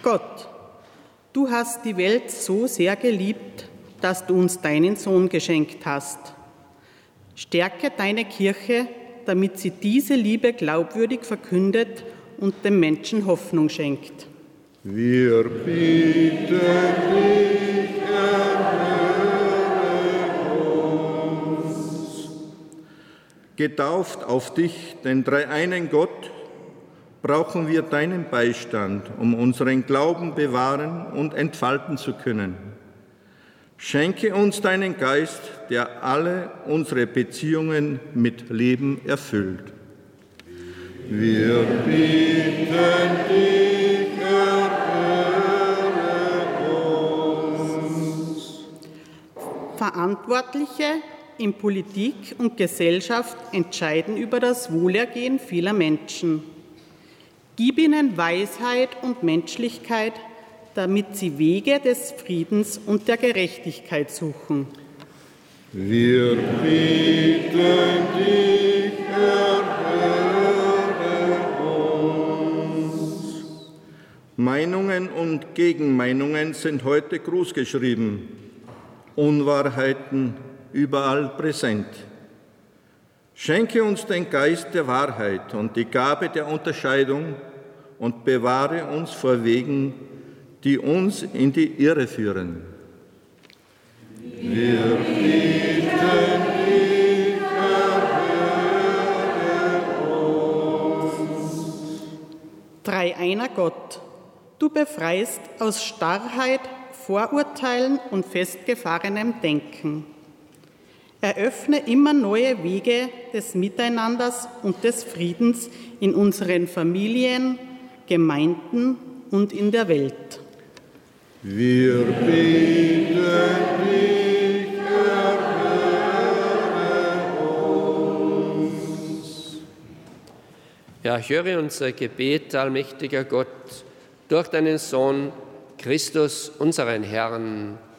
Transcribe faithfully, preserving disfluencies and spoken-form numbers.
Gott, du hast die Welt so sehr geliebt, dass du uns deinen Sohn geschenkt hast. Stärke deine Kirche, damit sie diese Liebe glaubwürdig verkündet und dem Menschen Hoffnung schenkt. Wir bitten dich, erhöre uns. Getauft auf dich, den dreieinen Gott, brauchen wir deinen Beistand, um unseren Glauben bewahren und entfalten zu können. Schenke uns deinen Geist, der alle unsere Beziehungen mit Leben erfüllt. Wir bitten dich, erhöre uns. Verantwortliche in Politik und Gesellschaft entscheiden über das Wohlergehen vieler Menschen. Gib ihnen Weisheit und Menschlichkeit, damit sie Wege des Friedens und der Gerechtigkeit suchen. Wir bitten dich, erhöre uns. Meinungen und Gegenmeinungen sind heute großgeschrieben, Unwahrheiten überall präsent. Schenke uns den Geist der Wahrheit und die Gabe der Unterscheidung und bewahre uns vor Wegen, die uns in die Irre führen. Wir bitten dich, erhöre uns. Dreieiner Gott, du befreist aus Starrheit, Vorurteilen und festgefahrenem Denken. Eröffne immer neue Wege des Miteinanders und des Friedens in unseren Familien, Gemeinden und in der Welt. Wir bitten dich, erhöre uns. Ja, höre unser Gebet, allmächtiger Gott, durch deinen Sohn Christus, unseren Herrn.